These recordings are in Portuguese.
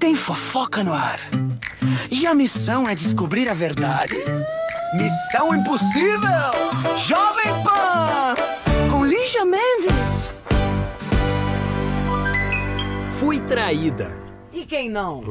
Tem fofoca no ar. E a missão é descobrir a verdade. Missão Impossível! Jovem Pan! Com Lígia Mendes. Fui traída. E quem não?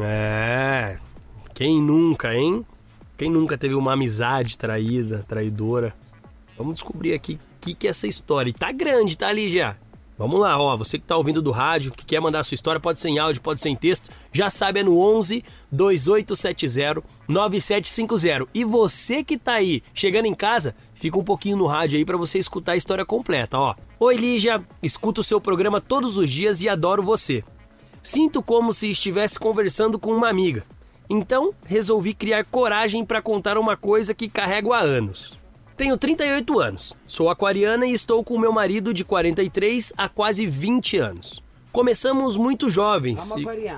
Quem nunca, hein? Quem nunca teve uma amizade traída, traidora? Vamos descobrir aqui o que é essa história. E tá grande, tá, Lígia? Vamos lá, ó, você que tá ouvindo do rádio, que quer mandar a sua história, pode ser em áudio, pode ser em texto, já sabe, é no 11 2870 9750. E você que tá aí, chegando em casa, fica um pouquinho no rádio aí pra você escutar a história completa, ó. Oi, Lígia, escuto o seu programa todos os dias e adoro você. Sinto como se estivesse conversando com uma amiga. Então, resolvi criar coragem pra contar uma coisa que carrego há anos. Tenho 38 anos, sou aquariana e estou com meu marido de 43 há quase 20 anos. Começamos muito jovens.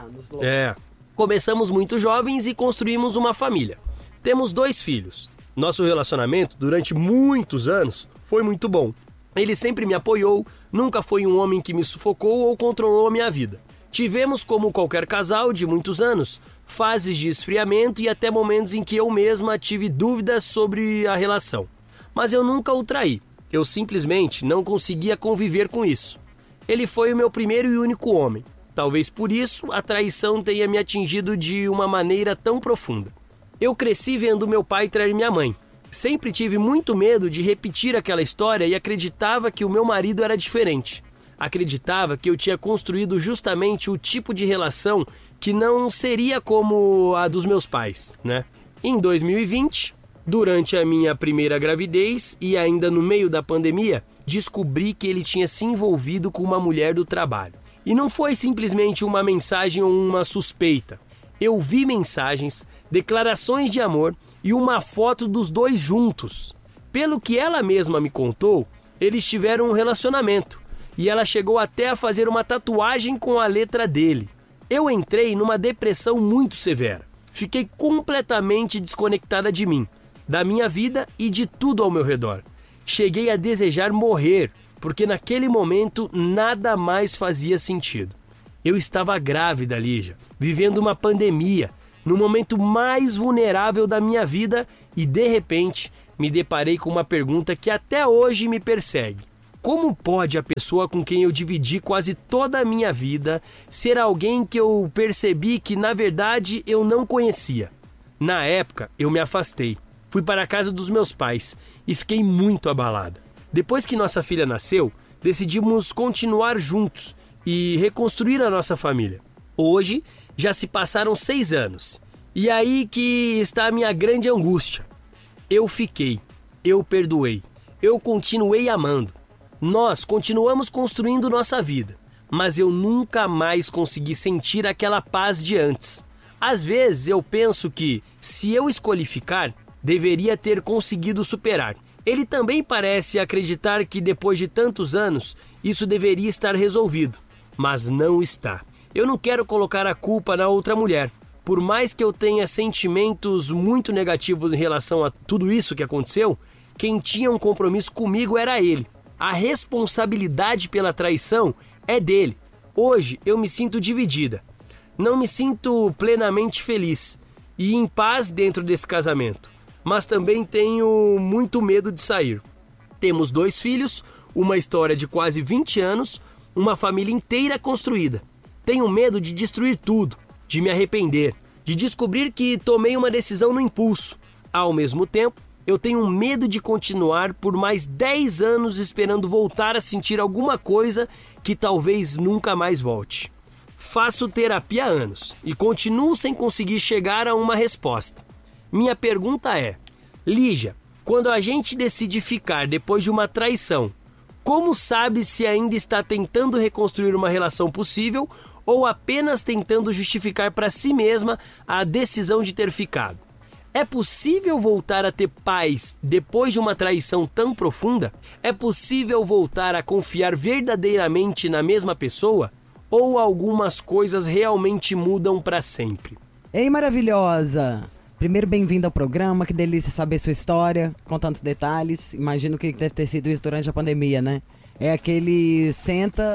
Começamos muito jovens e construímos uma família. Temos 2 filhos. Nosso relacionamento, durante muitos anos, foi muito bom. Ele sempre me apoiou, nunca foi um homem que me sufocou ou controlou a minha vida. Tivemos, como qualquer casal de muitos anos, fases de esfriamento e até momentos em que eu mesma tive dúvidas sobre a relação. Mas eu nunca o traí. Eu simplesmente não conseguia conviver com isso. Ele foi o meu primeiro e único homem. Talvez por isso a traição tenha me atingido de uma maneira tão profunda. Eu cresci vendo meu pai trair minha mãe. Sempre tive muito medo de repetir aquela história e acreditava que o meu marido era diferente. Acreditava que eu tinha construído justamente o tipo de relação que não seria como a dos meus pais, né? Em 2020... durante a minha primeira gravidez e ainda no meio da pandemia, descobri que ele tinha se envolvido com uma mulher do trabalho. E não foi simplesmente uma mensagem ou uma suspeita. Eu vi mensagens, declarações de amor e uma foto dos 2 juntos. Pelo que ela mesma me contou, eles tiveram um relacionamento e ela chegou até a fazer uma tatuagem com a letra dele. Eu entrei numa depressão muito severa. Fiquei completamente desconectada de mim, da minha vida e de tudo ao meu redor. Cheguei a desejar morrer, porque naquele momento nada mais fazia sentido. Eu estava grávida, Lígia, vivendo uma pandemia, no momento mais vulnerável da minha vida e, de repente, me deparei com uma pergunta que até hoje me persegue. Como pode a pessoa com quem eu dividi quase toda a minha vida ser alguém que eu percebi que, na verdade, eu não conhecia? Na época, eu me afastei. Fui para a casa dos meus pais e fiquei muito abalada. Depois que nossa filha nasceu, decidimos continuar juntos e reconstruir a nossa família. Hoje, já se passaram 6 anos. E aí que está a minha grande angústia. Eu fiquei, eu perdoei, eu continuei amando. Nós continuamos construindo nossa vida, mas eu nunca mais consegui sentir aquela paz de antes. Às vezes eu penso que, se eu escolhi ficar, deveria ter conseguido superar. Ele também parece acreditar que depois de tantos anos, isso deveria estar resolvido. Mas não está. Eu não quero colocar a culpa na outra mulher. Por mais que eu tenha sentimentos muito negativos em relação a tudo isso que aconteceu, quem tinha um compromisso comigo era ele. A responsabilidade pela traição é dele. Hoje eu me sinto dividida. Não me sinto plenamente feliz e em paz dentro desse casamento. Mas também tenho muito medo de sair. Temos 2 filhos, uma história de quase 20 anos, uma família inteira construída. Tenho medo de destruir tudo, de me arrepender, de descobrir que tomei uma decisão no impulso. Ao mesmo tempo, eu tenho medo de continuar por mais 10 anos esperando voltar a sentir alguma coisa que talvez nunca mais volte. Faço terapia há anos e continuo sem conseguir chegar a uma resposta. Minha pergunta é, Lígia, quando a gente decide ficar depois de uma traição, como sabe se ainda está tentando reconstruir uma relação possível ou apenas tentando justificar para si mesma a decisão de ter ficado? É possível voltar a ter paz depois de uma traição tão profunda? É possível voltar a confiar verdadeiramente na mesma pessoa? Ou algumas coisas realmente mudam para sempre? Ei, maravilhosa! Primeiro, bem-vindo ao programa, que delícia saber sua história, com tantos detalhes. Imagino que deve ter sido isso durante a pandemia, né? É aquele senta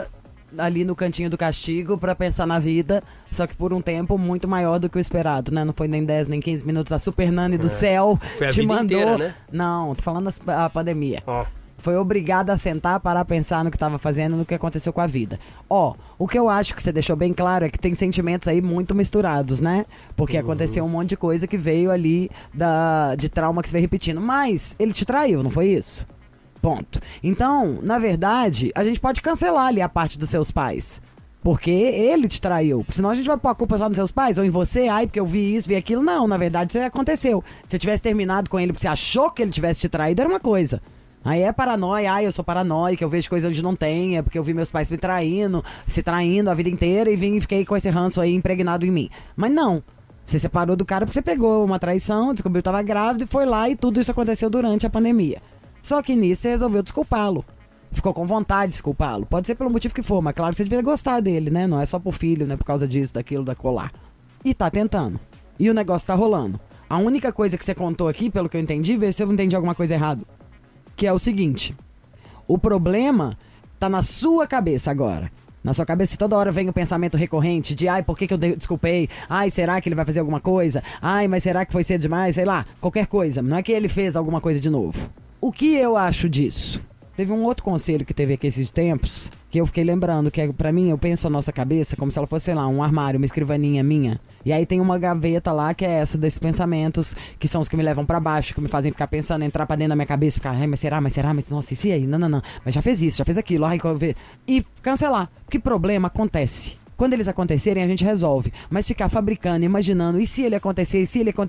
ali no cantinho do castigo pra pensar na vida, só que por um tempo muito maior do que o esperado, né? Não foi nem 10, nem 15 minutos. A Super Nani do céu Foi a te vida mandou... inteira, né? Não, tô falando a pandemia. Ó. Foi obrigada a sentar, parar, pensar no que estava fazendo, no que aconteceu com a vida. O que eu acho que você deixou bem claro é que tem sentimentos aí muito misturados, né? Porque aconteceu um monte de coisa que veio ali de trauma que se veio repetindo. Mas ele te traiu, não foi isso? Ponto. Então, na verdade, a gente pode cancelar ali a parte dos seus pais. Porque ele te traiu. Senão a gente vai pôr a culpa só nos seus pais ou em você. Ai, porque eu vi isso, vi aquilo. Não, na verdade, isso aconteceu. Se você tivesse terminado com ele porque você achou que ele tivesse te traído, era uma coisa. Aí é paranoia, eu sou paranoica, eu vejo coisa onde não tem, é porque eu vi meus pais se traindo a vida inteira e fiquei com esse ranço aí impregnado em mim. Mas não, você separou do cara porque você pegou uma traição, descobriu que estava grávida e foi lá e tudo isso aconteceu durante a pandemia. Só que nisso você resolveu desculpá-lo. Ficou com vontade de desculpá-lo. Pode ser pelo motivo que for, mas claro que você devia gostar dele, né? Não é só pro filho, né? Por causa disso, daquilo, da colar. E tá tentando. E o negócio tá rolando. A única coisa que você contou aqui, pelo que eu entendi, vê se eu entendi alguma coisa errada. Que é o seguinte, o problema tá na sua cabeça agora. Na sua cabeça toda hora vem o pensamento recorrente de ai, por que eu desculpei? Ai, será que ele vai fazer alguma coisa? Ai, mas será que foi cedo demais? Sei lá, qualquer coisa. Não é que ele fez alguma coisa de novo. O que eu acho disso? Teve um outro conselho que teve aqui esses tempos, que eu fiquei lembrando, que pra mim, eu penso a nossa cabeça como se ela fosse, sei lá, um armário, uma escrivaninha minha. E aí tem uma gaveta lá, que é essa desses pensamentos, que são os que me levam pra baixo, que me fazem ficar pensando, entrar pra dentro da minha cabeça, ficar, ai, mas será, nossa, e aí? Não, mas já fez isso, já fez aquilo, ai, e cancelar. Porque problema acontece. Quando eles acontecerem, a gente resolve. Mas ficar fabricando, imaginando, e se ele acontecer,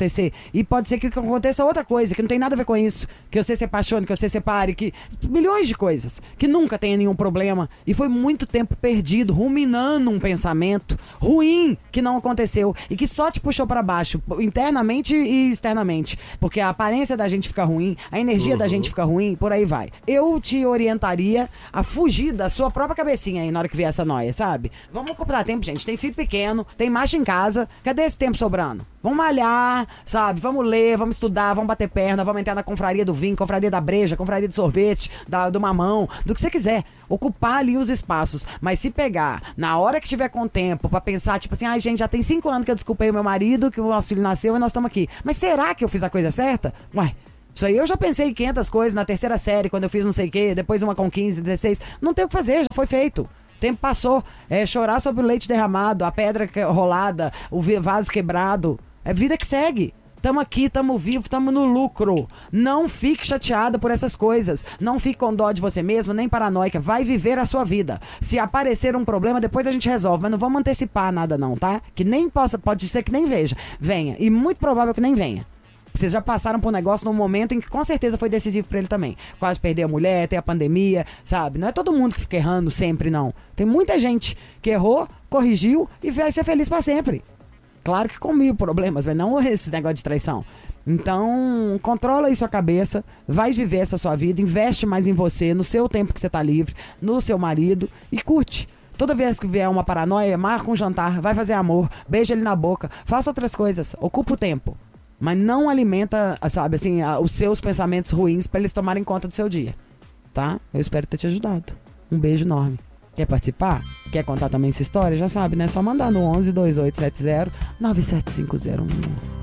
e pode ser que aconteça outra coisa, que não tem nada a ver com isso, que você se apaixone, que você separe, que milhões de coisas, que nunca tenha nenhum problema, e foi muito tempo perdido, ruminando um pensamento ruim que não aconteceu, e que só te puxou pra baixo, internamente e externamente, porque a aparência da gente fica ruim, a energia da gente fica ruim, por aí vai. Eu te orientaria a fugir da sua própria cabecinha aí na hora que vier essa noia, sabe? Vamos comprar tempo, gente. Tem filho pequeno, tem macho em casa. Cadê esse tempo sobrando? Vamos malhar, sabe? Vamos ler, vamos estudar, vamos bater perna, vamos entrar na confraria do vinho, confraria da breja, confraria do sorvete, do mamão, do que você quiser. Ocupar ali os espaços. Mas se pegar, na hora que tiver com tempo, pra pensar, tipo assim, ai, gente, já tem 5 anos que eu desculpei o meu marido, que o nosso filho nasceu e nós estamos aqui. Mas será que eu fiz a coisa certa? Ué, isso aí eu já pensei 500 coisas na terceira série, quando eu fiz não sei o quê, depois uma com 15, 16. Não tem o que fazer, já foi feito. O tempo passou, chorar sobre o leite derramado, a pedra rolada, o vaso quebrado, é vida que segue. Tamo aqui, tamo vivo, tamo no lucro. Não fique chateada por essas coisas, não fique com dó de você mesmo, nem paranoica, vai viver a sua vida. Se aparecer um problema, depois a gente resolve, mas não vamos antecipar nada não, tá? Que nem pode ser que nem venha, e muito provável que nem venha. Vocês já passaram por um negócio num momento em que com certeza foi decisivo pra ele também. Quase perder a mulher, tem a pandemia, sabe? Não é todo mundo que fica errando sempre, não. Tem muita gente que errou, corrigiu e vai ser feliz pra sempre. Claro que com 1000 problemas, mas não esse negócio de traição. Então, controla aí sua cabeça, vai viver essa sua vida, investe mais em você, no seu tempo que você tá livre, no seu marido e curte. Toda vez que vier uma paranoia, marca um jantar, vai fazer amor, beija ele na boca, faça outras coisas, ocupa o tempo. Mas não alimenta, sabe, assim, os seus pensamentos ruins pra eles tomarem conta do seu dia, tá? Eu espero ter te ajudado. Um beijo enorme. Quer participar? Quer contar também sua história? Já sabe, né? Só mandar no 11 2870 9750.